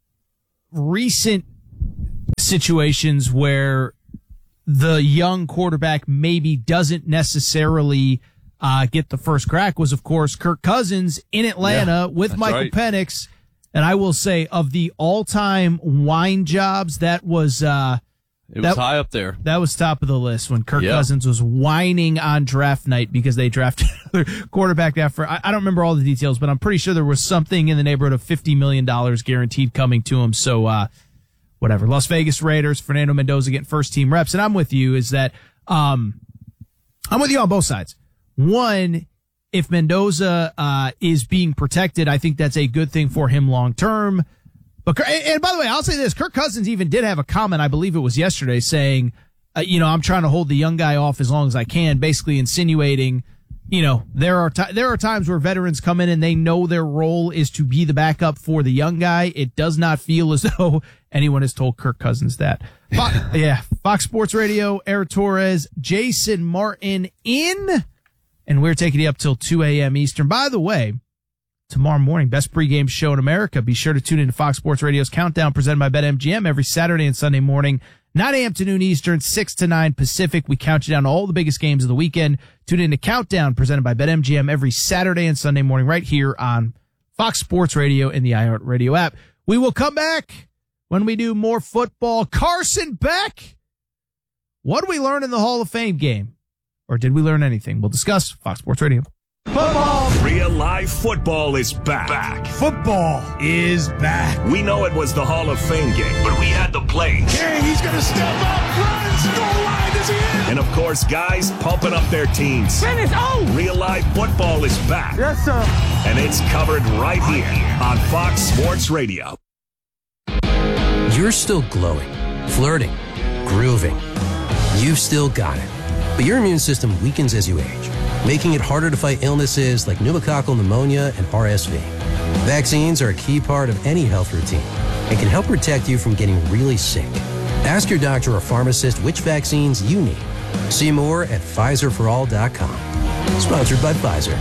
recent situations where the young quarterback maybe doesn't necessarily Uh, get the first crack was, of course, Kirk Cousins in Atlanta yeah, with Michael right. Penix. And I will say, of the all-time wine jobs, that was uh, it was that, high up there. That was top of the list when Kirk yeah. Cousins was whining on draft night because they drafted another quarterback after. I, I don't remember all the details, but I'm pretty sure there was something in the neighborhood of fifty million dollars guaranteed coming to him. So, uh, whatever. Las Vegas Raiders, Fernando Mendoza getting first-team reps. And I'm with you, is that um, I'm with you on both sides. One, if Mendoza uh, is being protected, I think that's a good thing for him long term. But and by the way, I'll say this: Kirk Cousins even did have a comment, I believe it was yesterday, saying, uh, "You know, I'm trying to hold the young guy off as long as I can," basically insinuating, you know, there are t- there are times where veterans come in and they know their role is to be the backup for the young guy. It does not feel as though anyone has told Kirk Cousins that. Fox, yeah, Fox Sports Radio, Eric Torres, Jason Martin in. And we're taking you up till two a.m. Eastern. By the way, tomorrow morning, best pregame show in America. Be sure to tune in to Fox Sports Radio's Countdown presented by BetMGM every Saturday and Sunday morning, nine a.m. to noon Eastern, six to nine Pacific. We count you down to all the biggest games of the weekend. Tune in to Countdown presented by BetMGM every Saturday and Sunday morning right here on Fox Sports Radio and the iHeartRadio app. We will come back when we do more football. Carson Beck, what did we learn in the Hall of Fame game? Or did we learn anything? We'll discuss. Fox Sports Radio. Football! Real live football is back. back. Football is back. We know it was the Hall of Fame game, but we had the plays. King, he's going to step up, run, score line, is he in? And of course, guys pumping up their teams. Finish, oh! Real live football is back. Yes, sir. And it's covered right here on Fox Sports Radio. You're still glowing, flirting, grooving. You've still got it. But your immune system weakens as you age, making it harder to fight illnesses like pneumococcal pneumonia and R S V. Vaccines are a key part of any health routine and can help protect you from getting really sick. Ask your doctor or pharmacist which vaccines you need. See more at Pfizer for all dot com. Sponsored by Pfizer.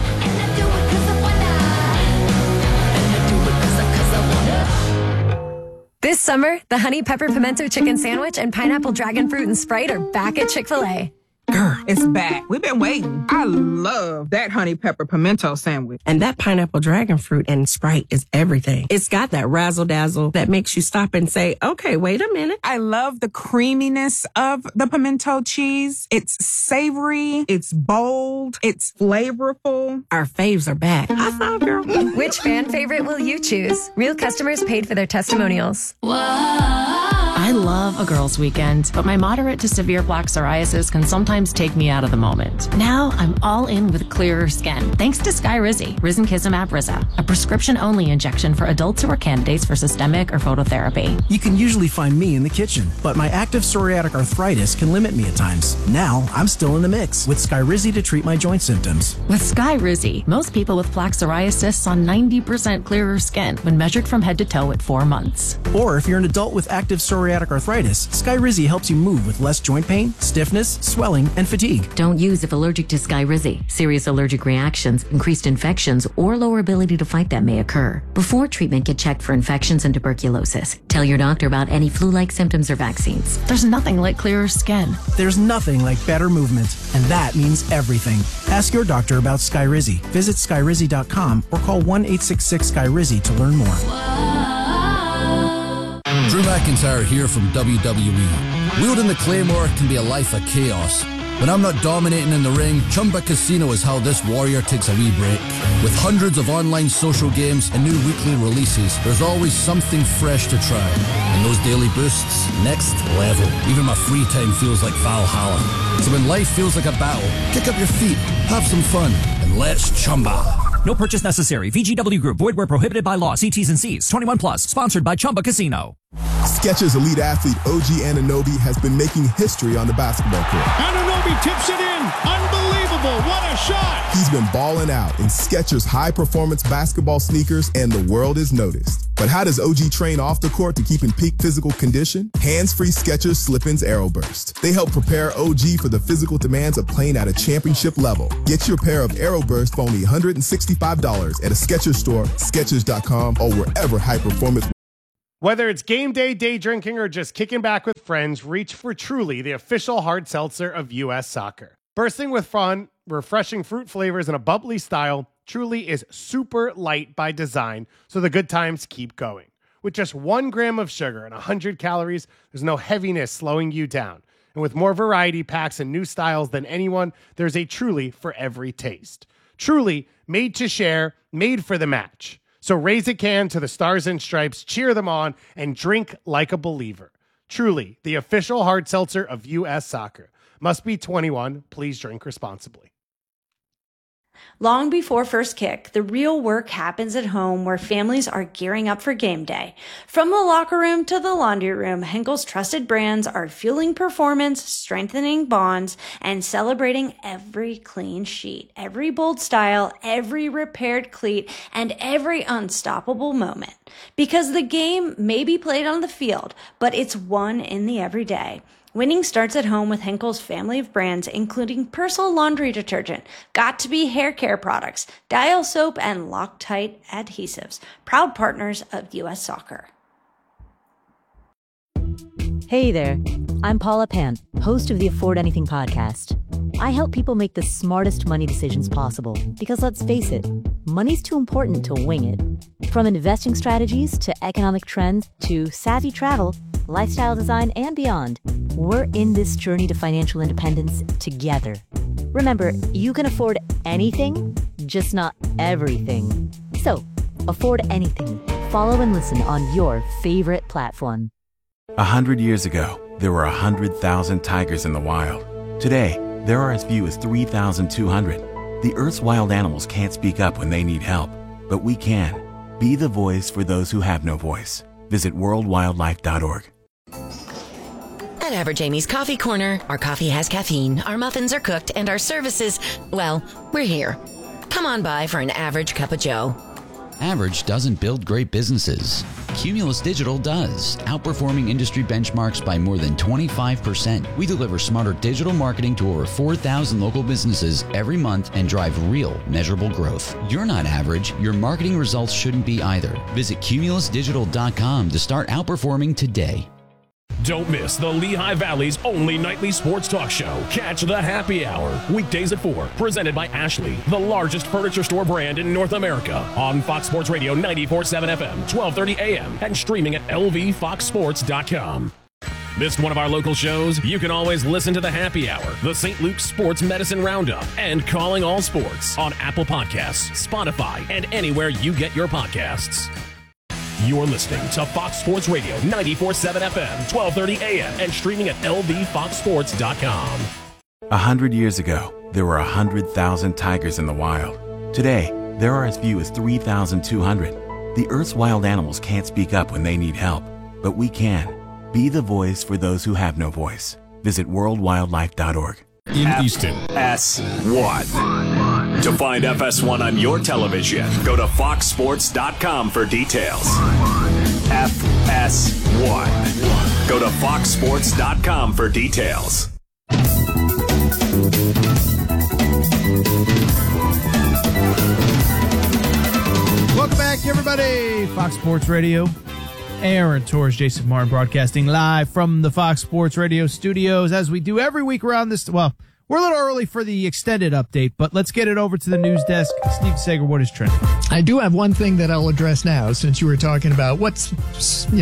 This summer, the Honey Pepper Pimento Chicken Sandwich and Pineapple Dragon Fruit and Sprite are back at Chick-fil-A. Girl, it's back. We've been waiting. I love that honey pepper pimento sandwich. And that pineapple dragon fruit and Sprite is everything. It's got that razzle dazzle that makes you stop and say, okay, wait a minute. I love the creaminess of the pimento cheese. It's savory. It's bold. It's flavorful. Our faves are back. I saw, girl. Which fan favorite will you choose? Real customers paid for their testimonials. Whoa. I love a girls' weekend, but my moderate to severe plaque psoriasis can sometimes take me out of the moment. Now I'm all in with clearer skin, thanks to Skyrizi, Risankizumab Riza, a prescription-only injection for adults who are candidates for systemic or phototherapy. You can usually find me in the kitchen, but my active psoriatic arthritis can limit me at times. Now I'm still in the mix with Skyrizi to treat my joint symptoms. With Skyrizi, most people with plaque psoriasis saw ninety percent clearer skin when measured from head to toe at four months. Or if you're an adult with active psoriatic arthritis, Skyrizi helps you move with less joint pain, stiffness, swelling, and fatigue. Don't use if allergic to Skyrizi. Serious allergic reactions, increased infections, or lower ability to fight them may occur. Before treatment, get checked for infections and tuberculosis. Tell your doctor about any flu-like symptoms or vaccines. There's nothing like clearer skin. There's nothing like better movement, and that means everything. Ask your doctor about Skyrizi. Visit Skyrizi dot com or call one eight six six Skyrizi to learn more. Whoa. Drew McIntyre here from W W E. Wielding the Claymore can be a life of chaos. When I'm not dominating in the ring, Chumba Casino is how this warrior takes a wee break. With hundreds of online social games and new weekly releases, there's always something fresh to try. And those daily boosts, next level. Even my free time feels like Valhalla. So when life feels like a battle, kick up your feet, have some fun, and let's Chumba. No purchase necessary. V G W Group. Void where prohibited by law. See T's and C's. twenty-one plus. Sponsored by Chumba Casino. Skechers elite athlete O G Anunoby has been making history on the basketball court. Anunoby tips it in. Unbelievable. What a shot. He's been balling out in Skechers high-performance basketball sneakers, and the world is noticed. But how does O G train off the court to keep in peak physical condition? Hands-free Skechers Slip-ins Aeroburst. They help prepare O G for the physical demands of playing at a championship level. Get your pair of Aeroburst for only one hundred sixty-five dollars at a Skechers store, Skechers dot com, or wherever high-performance. Whether it's game day, day drinking, or just kicking back with friends, reach for Truly, the official hard seltzer of U S Soccer. Bursting with fun, refreshing fruit flavors, and a bubbly style, Truly is super light by design, so the good times keep going. With just one gram of sugar and one hundred calories, there's no heaviness slowing you down. And with more variety packs and new styles than anyone, there's a Truly for every taste. Truly, made to share, made for the match. So raise a can to the Stars and Stripes, cheer them on, and drink like a believer. Truly, the official hard seltzer of U S Soccer. Must be twenty-one. Please drink responsibly. Long before first kick, the real work happens at home where families are gearing up for game day. From the locker room to the laundry room, Henkel's trusted brands are fueling performance, strengthening bonds, and celebrating every clean sheet, every bold style, every repaired cleat, and every unstoppable moment. Because the game may be played on the field, but it's won in the everyday. Winning starts at home with Henkel's family of brands, including Persil laundry detergent, Got2b hair care products, Dial soap, and Loctite adhesives. Proud partners of U S Soccer. Hey there, I'm Paula Pan, host of the Afford Anything podcast. I help people make the smartest money decisions possible because, let's face it, money's too important to wing it. From investing strategies to economic trends to savvy travel, lifestyle design, and beyond, we're in this journey to financial independence together. Remember, you can afford anything, just not everything. So, afford anything. Follow and listen on your favorite platform. A hundred years ago, there were a hundred thousand tigers in the wild. Today, there are as few as three thousand two hundred. The Earth's wild animals can't speak up when they need help, but we can. Be the voice for those who have no voice. Visit world wildlife dot org. At Average Amy's Coffee Corner, our coffee has caffeine, our muffins are cooked, and our services, well, we're here. Come on by for an average cup of joe. Average doesn't build great businesses. Cumulus Digital does, outperforming industry benchmarks by more than twenty-five percent. We deliver smarter digital marketing to over four thousand local businesses every month and drive real, measurable growth. You're not average. Your marketing results shouldn't be either. Visit cumulus digital dot com to start outperforming today. Don't miss the Lehigh Valley's only nightly sports talk show, Catch the Happy Hour, weekdays at four, presented by Ashley, the largest furniture store brand in North America, on Fox Sports Radio ninety-four point seven F M, twelve thirty A M, and streaming at L V fox sports dot com. Missed one of our local shows? You can always listen to the Happy Hour, the Saint Luke's Sports Medicine Roundup, and Calling All Sports on Apple Podcasts, Spotify, and anywhere you get your podcasts. You're listening to Fox Sports Radio ninety-four point seven F M, twelve thirty A M, and streaming at L V fox sports dot com. A hundred years ago, there were a hundred thousand tigers in the wild. Today, there are as few as three thousand two hundred. The Earth's wild animals can't speak up when they need help, but we can. Be the voice for those who have no voice. Visit world wildlife dot org. In Easton. F S one. To find F S one on your television, go to fox sports dot com for details. F S one. Go to fox sports dot com for details. Welcome back, everybody. Fox Sports Radio. Aaron Torres, Jason Martin broadcasting live from the Fox Sports Radio studios as we do every week around this. Well, we're a little early for the extended update, but let's get it over to the news desk. Steve Sager, what is trending? I do have one thing that I'll address now, since you were talking about what's, you know,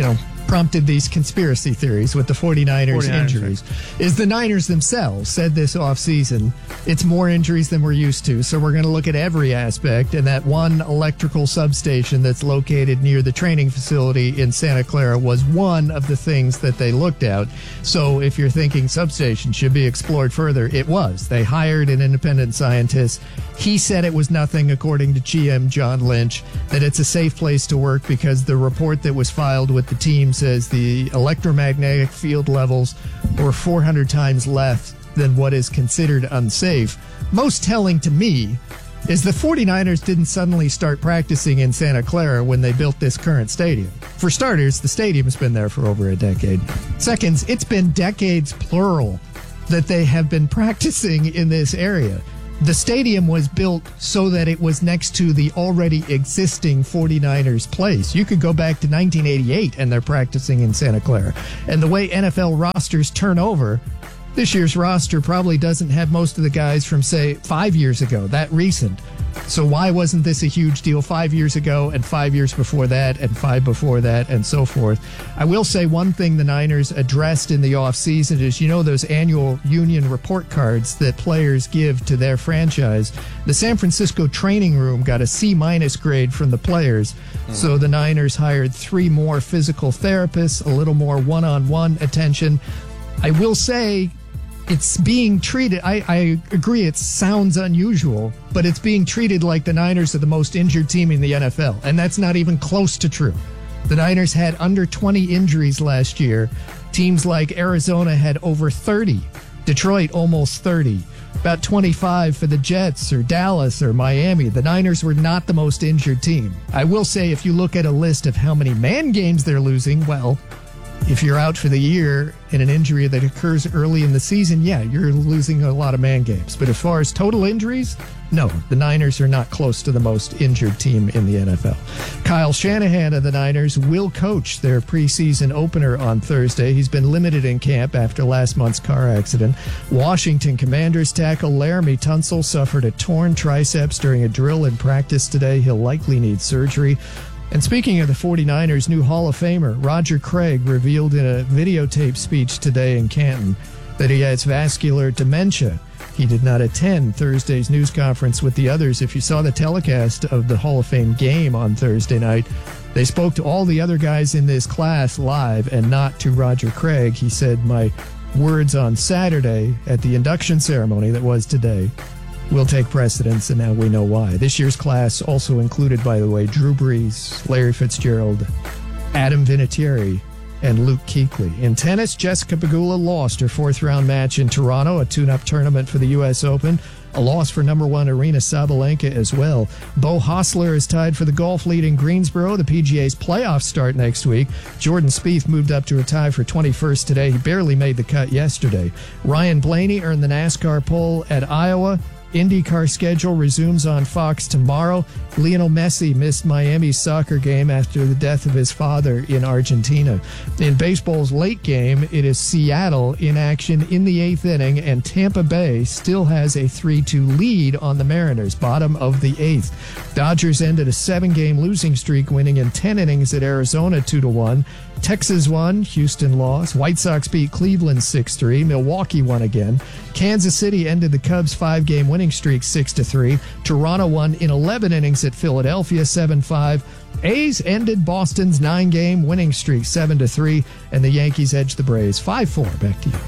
prompted these conspiracy theories with the 49ers, 49ers injuries right. is the Niners themselves said this offseason, it's more injuries than we're used to, so we're going to look at every aspect, and that one electrical substation that's located near the training facility in Santa Clara was one of the things that they looked at. So if you're thinking substation should be explored further, it was. They hired an independent scientist. He said it was nothing, according to G M John Lynch, that it's a safe place to work because the report that was filed with the team says the electromagnetic field levels were four hundred times less than what is considered unsafe. Most telling to me is the 49ers didn't suddenly start practicing in Santa Clara when they built this current stadium. For starters, the stadium's been there for over a decade. Seconds, it's been decades, plural, that they have been practicing in this area. The stadium was built so that it was next to the already existing 49ers place. You could go back to nineteen eighty-eight and they're practicing in Santa Clara. And the way N F L rosters turn over, this year's roster probably doesn't have most of the guys from, say, five years ago, that recent. So why wasn't this a huge deal five years ago and five years before that and five before that and so forth? I will say one thing the Niners addressed in the offseason is, you know, those annual union report cards that players give to their franchise. The San Francisco training room got a C-minus grade from the players. Mm. So the Niners hired three more physical therapists, a little more one-on-one attention. I will say, it's being treated, I, I agree it sounds unusual, but it's being treated like the Niners are the most injured team in the N F L, and that's not even close to true. The Niners had under twenty injuries last year. Teams like Arizona had over thirty. Detroit almost thirty. About twenty-five for the Jets or Dallas or Miami. The Niners were not the most injured team. I will say if you look at a list of how many man games they're losing, well, if you're out for the year in an injury that occurs early in the season, yeah, you're losing a lot of man games. But as far as total injuries, no, the Niners are not close to the most injured team in the N F L. Kyle Shanahan of the Niners will coach their preseason opener on Thursday. He's been limited in camp after last month's car accident. Washington Commanders tackle Laramie Tunsil suffered a torn triceps during a drill in practice today. He'll likely need surgery. And speaking of the 49ers, new Hall of Famer Roger Craig revealed in a videotape speech today in Canton that he has vascular dementia. He did not attend Thursday's news conference with the others. If you saw the telecast of the Hall of Fame game on Thursday night, they spoke to all the other guys in this class live and not to Roger Craig. He said, my words on Saturday at the induction ceremony that was today will take precedence, and now we know why. This year's class also included, by the way, Drew Brees, Larry Fitzgerald, Adam Vinatieri, and Luke Kuechly. In tennis, Jessica Pegula lost her fourth-round match in Toronto, a tune-up tournament for the U S Open. A loss for number one Arina Sabalenka as well. Beau Hossler is tied for the golf lead in Greensboro. The P G A's playoffs start next week. Jordan Spieth moved up to a tie for twenty-first today. He barely made the cut yesterday. Ryan Blaney earned the NASCAR pole at Iowa. IndyCar schedule resumes on Fox tomorrow. Lionel Messi missed Miami's soccer game after the death of his father in Argentina. In baseball's late game, it is Seattle in action in the eighth inning, and Tampa Bay still has a three two lead on the Mariners, bottom of the eighth. Dodgers ended a seven-game losing streak, winning in ten innings at Arizona two to one. Texas won, Houston lost. White Sox beat Cleveland six three. Milwaukee won again. Kansas City ended the Cubs' five-game winning streak six to three. Toronto won in eleven innings at Philadelphia seven five. A's ended Boston's nine-game winning streak seven to three, and the Yankees edged the Braves five four. Back to you.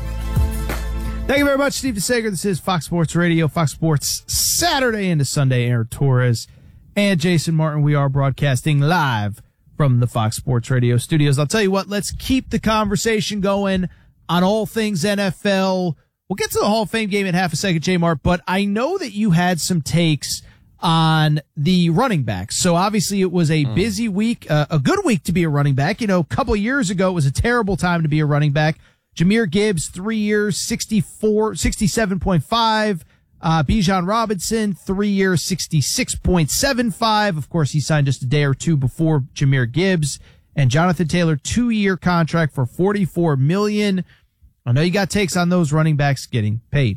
Thank you very much, Steve DeSager. This is Fox Sports Radio, Fox Sports Saturday into Sunday. Aaron Torres and Jason Martin. We are broadcasting live from the Fox Sports Radio studios. I'll tell you what, let's keep the conversation going on all things N F L. We'll get to the Hall of Fame game in half a second, J Mart, but I know that you had some takes on the running backs. So obviously it was a busy week, uh, a good week to be a running back. You know, a couple of years ago, it was a terrible time to be a running back. Jahmyr Gibbs, three years, sixty-four, sixty-seven point five. Uh, Bijan Robinson, three years, sixty-six point seven five. Of course, he signed just a day or two before Jahmyr Gibbs. And Jonathan Taylor, two-year contract for forty-four million dollars. I know you got takes on those running backs getting paid.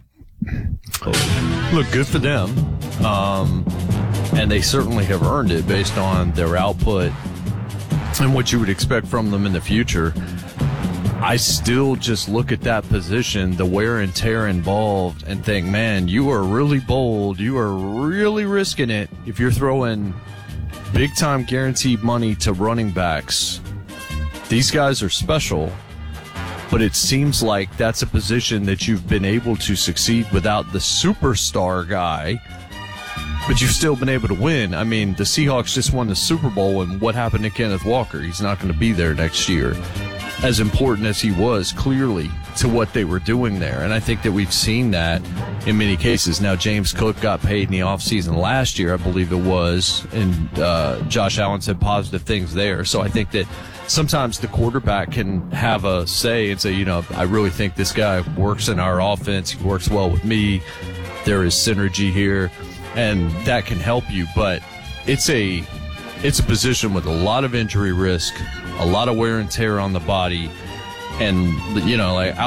Look, good for them. Um, and they certainly have earned it based on their output and what you would expect from them in the future, I still just look at that position, the wear and tear involved, and think, man, you are really bold. You are really risking it if you're throwing big-time guaranteed money to running backs. These guys are special, but it seems like that's a position that you've been able to succeed without the superstar guy, but you've still been able to win. I mean, the Seahawks just won the Super Bowl, and what happened to Kenneth Walker? He's not going to be there next year. As important as he was, clearly, to what they were doing there. And I think that we've seen that in many cases. Now, James Cook got paid in the offseason last year, I believe it was, and uh, Josh Allen said positive things there. So I think that sometimes the quarterback can have a say and say, you know, I really think this guy works in our offense. He works well with me. There is synergy here, and that can help you. But it's a it's a position with a lot of injury risk, a lot of wear and tear on the body, and, you know, like